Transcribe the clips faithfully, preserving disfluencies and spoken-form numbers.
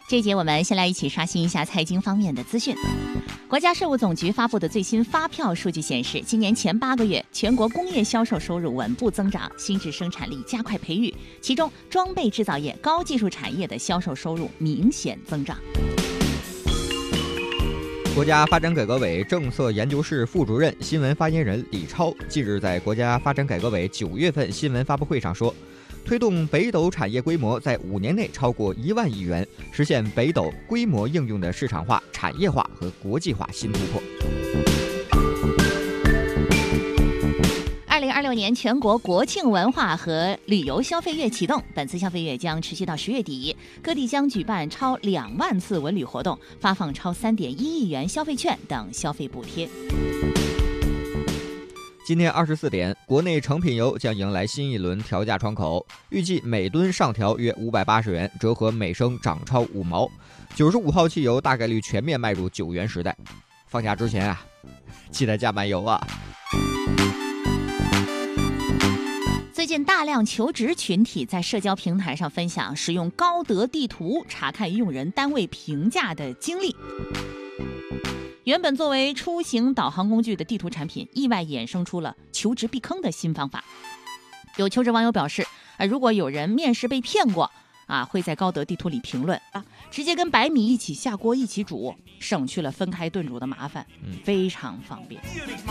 这节我们先来一起刷新一下财经方面的资讯。国家税务总局发布的最新发票数据显示，今年前八个月全国工业销售收入稳步增长，新质生产力加快培育，其中装备制造业、高技术产业的销售收入明显增长。 国家发展改革委政策研究室副主任、新闻发言人李超近日在国家发展改革委九月份新闻发布会上说，推动北斗产业规模在五年内超过一万亿元，实现北斗规模应用的市场化、产业化和国际化新突破。 二零二六年全国国庆文化和旅游消费月启动，本次消费月将持续到十月底，各地将举办超两万次文旅活动，发放超三点一亿元消费券等消费补贴。 今天二十四点，国内成品油将迎来新一轮调价窗口，预计每吨上调约五百八十元，折合每升涨超五毛。九十五号汽油大概率全面迈入九元时代。放假之前啊，记得加满油啊！ 最近大量求职群体在社交平台上分享使用高德地图查看用人单位评价的经历。原本作为出行导航工具的地图产品，意外衍生出了求职避坑的新方法。有求职网友表示，呃、如果有人面试被骗过啊，会在高德地图里评论啊，直接跟白米一起下锅一起煮，省去了分开炖煮的麻烦，非常方便。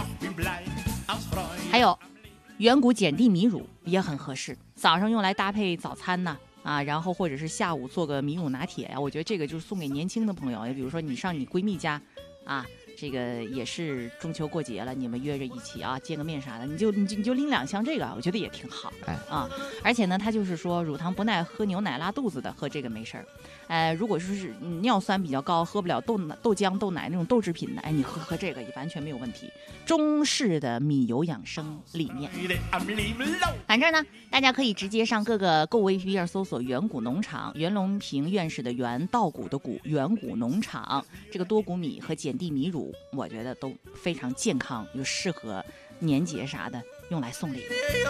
还有远古碱地米乳也很合适，早上用来搭配早餐呢。啊，然后或者是下午做个米乳拿铁呀，我觉得这个就是送给年轻的朋友。比如说你上你闺蜜家，啊，这个也是中秋过节了，你们约着一起啊见个面啥的，你就你就你就拎两箱这个，我觉得也挺好。哎啊，而且呢，它就是说乳糖不耐、喝牛奶拉肚子的，喝这个没事儿。呃，如果说是尿酸比较高，喝不了豆豆浆、豆奶那种豆制品的，哎，你喝喝这个也完全没有问题。中式的米油养生理念。反正呢，大家可以直接上各个购物 A P P 上搜索远谷农场，袁隆平院士的袁，稻谷的谷，远谷农场。这个多谷米和碱地米乳，我觉得都非常健康，又适合年节啥的用来送礼。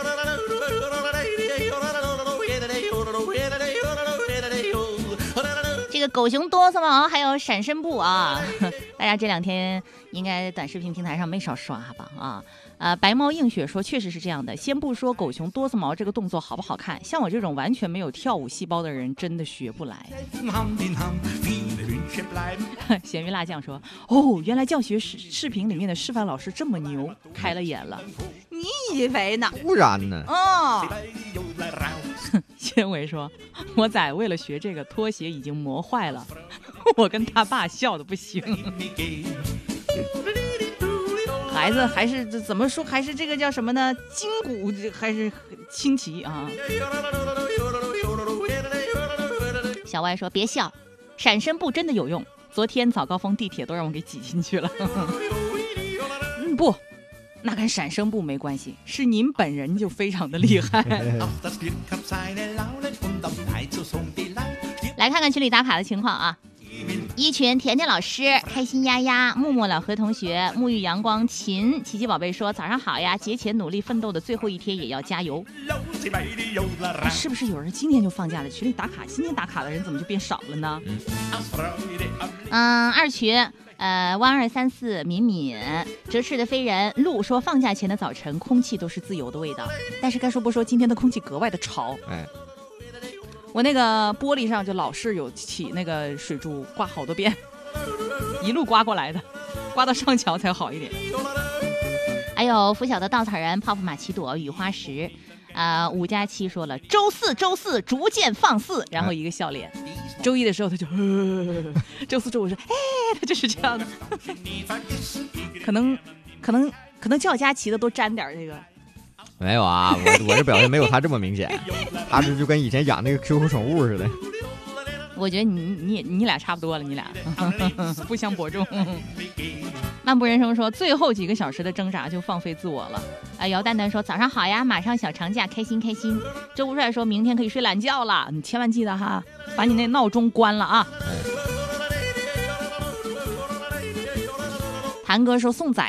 这个狗熊哆嗦毛还有闪身布啊，大家这两天应该短视频平台上没少刷吧啊。呃，白猫映雪说确实是这样的，先不说狗熊哆嗦毛这个动作好不好看，像我这种完全没有跳舞细胞的人真的学不来。咸鱼辣酱说，哦，原来教学视视频里面的示范老师这么牛，开了眼了。你以为呢？ 不然呢？ 哦。纤维说，我仔为了学这个，拖鞋已经磨坏了，我跟他爸笑的不行。孩子还是怎么说，还是这个叫什么呢，筋骨还是清奇啊。小歪说，别笑，闪身布真的有用，昨天早高峰地铁都让我给挤进去了。嗯，不，那跟闪身布没关系，是您本人就非常的厉害。来看看群里打卡的情况啊。一群甜甜老师、开心丫丫、木木老何同学、沐浴阳光、秦奇奇宝贝说，早上好呀，节前努力奋斗的最后一天也要加油。是不是有人今天就放假了？群里打卡，今天打卡的人怎么就变少了呢？嗯，二群呃，弯二三四敏敏折翅的飞人鹿说，放假前的早晨空气都是自由的味道，但是该说不说，今天的空气格外的潮。哎，我那个玻璃上就老是有起那个水珠，刮好多遍，一路刮过来的，刮到上桥才好一点。还有拂晓的稻草人、泡泡玛奇朵、雨花石，啊、呃，五加七说了，周四周四逐渐放肆，然后一个笑脸。周一的时候他就，呃、周四周五说，哎，他就是这样的。可能可能可能叫佳琪的都沾点这个。 没有啊，我我这表现没有他这么明显，他这就跟以前养那个 Q Q 宠物似的。 我觉得你你你俩差不多了，你俩不相伯仲。漫步人生说，最后几个小时的挣扎就放飞自我了。啊，姚蛋蛋说，早上好呀，马上小长假，开心开心。周无帅说，明天可以睡懒觉了，你千万记得哈，把你那闹钟关了啊。谭哥说，送仔